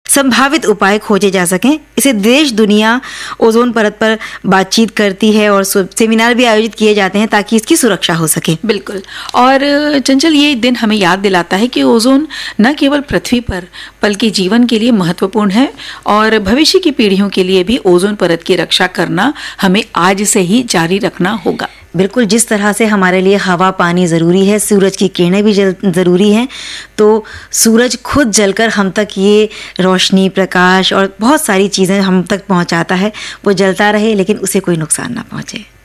संभावित उपाय खोजे जा सकें। इसे देश दुनिया ओजोन परत पर बातचीत करती है और सेमिनार भी आयोजित किए जाते हैं ताकि इसकी सुरक्षा हो सके। बिल्कुल। और चंचल, ये दिन हमें याद दिलाता है कि ओजोन न केवल पृथ्वी पर बल्कि जीवन के लिए महत्वपूर्ण है और भविष्य की पीढ़ियों के लिए भी ओजोन परत की रक्षा करना हमें आज से ही जारी रखना होगा। बिल्कुल, जिस तरह से हमारे लिए हवा पानी ज़रूरी है, सूरज की किरणें भी ज़रूरी हैं, तो सूरज खुद जलकर हम तक ये रोशनी, प्रकाश और बहुत सारी चीज़ें हम तक पहुंचाता है। वो जलता रहे लेकिन उसे कोई नुकसान ना पहुंचे।